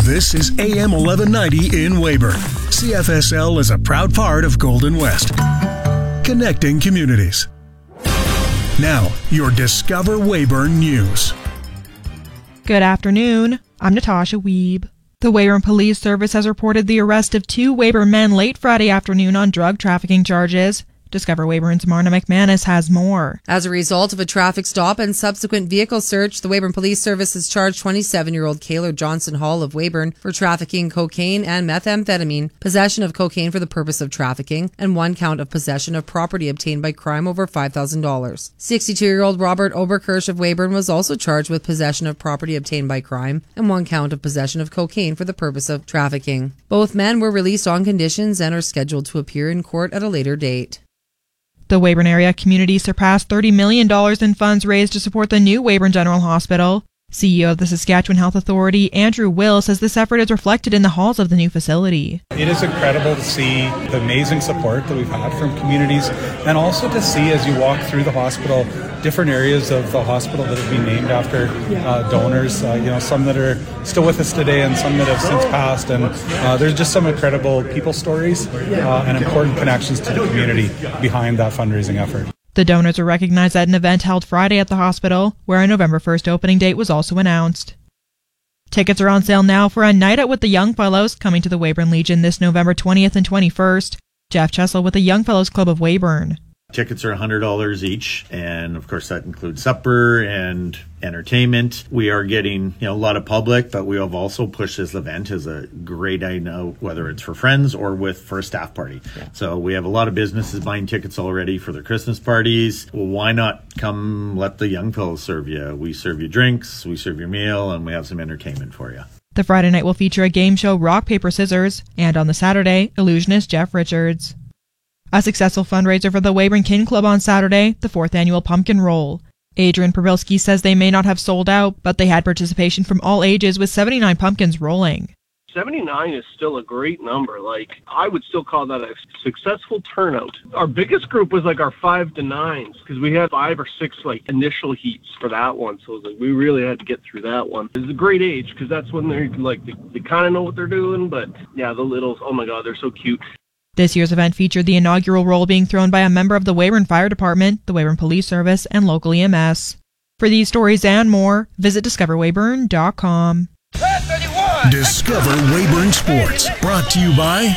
This is AM 1190 in Weyburn. CFSL is a proud part of Golden West. Connecting communities. Now, your Discover Weyburn News. Good afternoon. I'm Natasha Wiebe. The Weyburn Police Service has reported the arrest of 2 Weyburn men late Friday afternoon on drug trafficking charges. Discover Weyburn's Marna McManus has more. As a result of a traffic stop and subsequent vehicle search, the Weyburn Police Service has charged 27-year-old Kaylor Johnson Hall of Weyburn for trafficking cocaine and methamphetamine, possession of cocaine for the purpose of trafficking, and 1 count of possession of property obtained by crime over $5,000. 62-year-old Robert Oberkirch of Weyburn was also charged with possession of property obtained by crime and 1 count of possession of cocaine for the purpose of trafficking. Both men were released on conditions and are scheduled to appear in court at a later date. The Weyburn area community surpassed $30 million in funds raised to support the new Weyburn General Hospital. CEO of the Saskatchewan Health Authority, Andrew Will, says this effort is reflected in the halls of the new facility. It is incredible to see the amazing support that we've had from communities, and also to see as you walk through the hospital, different areas of the hospital that have been named after donors, some that are still with us today and some that have since passed, and there's just some incredible people stories and important connections to the community behind that fundraising effort. The donors were recognized at an event held Friday at the hospital, where a November 1st opening date was also announced. Tickets are on sale now for a night out with the Young Fellows coming to the Weyburn Legion this November 20th and 21st. Jeff Cheslow with the Young Fellows Club of Weyburn. Tickets are $100 each, and of course that includes supper and entertainment. We are getting a lot of public, but we have also pushed this event as a great night, whether it's for friends or for a staff party. Yeah. So we have a lot of businesses buying tickets already for their Christmas parties. Well, why not come let the Young Fellows serve you? We serve you drinks, we serve your meal, and we have some entertainment for you. The Friday night will feature a game show, Rock, Paper, Scissors, and on the Saturday, illusionist Jeff Richards. A successful fundraiser for the Weyburn Kin Club on Saturday, the 4th annual Pumpkin Roll. Adrian Probilski says they may not have sold out, but they had participation from all ages with 79 pumpkins rolling. 79 is still a great number. I would still call that a successful turnout. Our biggest group was our 5 to 9s because we had 5 or 6 initial heats for that one. So we really had to get through that one. It's a great age because that's when they're they kind of know what they're doing. But yeah, the littles, oh my God, they're so cute. This year's event featured the inaugural roll being thrown by a member of the Weyburn Fire Department, the Weyburn Police Service, and local EMS. For these stories and more, visit discoverweyburn.com. Discover Weyburn Sports, brought to you by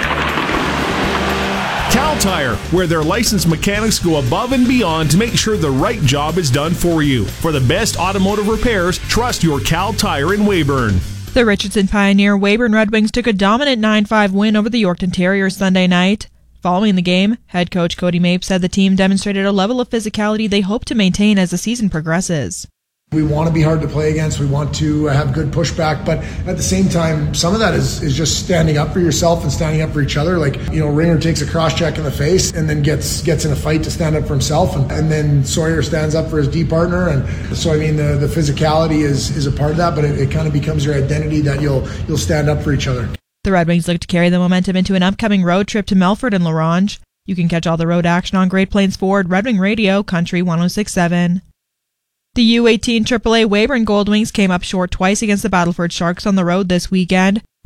Cal Tire, where their licensed mechanics go above and beyond to make sure the right job is done for you. For the best automotive repairs, trust your Cal Tire in Weyburn. The Richardson Pioneer Weyburn Red Wings took a dominant 9-5 win over the Yorkton Terriers Sunday night. Following the game, head coach Cody Mapes said the team demonstrated a level of physicality they hope to maintain as the season progresses. We want to be hard to play against. We want to have good pushback, but at the same time, some of that is just standing up for yourself and standing up for each other. Ringer takes a cross check in the face and then gets in a fight to stand up for himself, and then Sawyer stands up for his D partner. And so, the physicality is a part of that, but it kind of becomes your identity that you'll stand up for each other. The Red Wings look to carry the momentum into an upcoming road trip to Melfort and La Ronge. You can catch all the road action on Great Plains Ford, Red Wing Radio, Country 106.7. The U18 AAA Weyburn Gold Wings came up short twice against the Battleford Sharks on the road this weekend.